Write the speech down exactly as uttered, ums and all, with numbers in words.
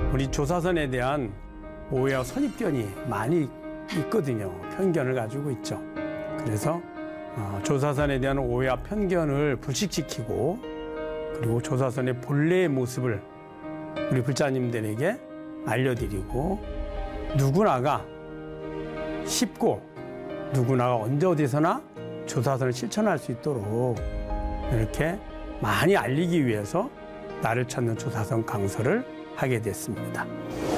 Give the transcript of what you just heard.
우리 조사선에 대한 오해와 선입견이 많이 있거든요. 편견을 가지고 있죠. 그래서 어, 조사선에 대한 오해와 편견을 불식시키고 그리고 조사선의 본래의 모습을 우리 불자님들에게 알려드리고 누구나가 쉽고 누구나가 언제 어디서나 조사선을 실천할 수 있도록 이렇게 많이 알리기 위해서 나를 찾는 조사선 강서를 하게 됐습니다.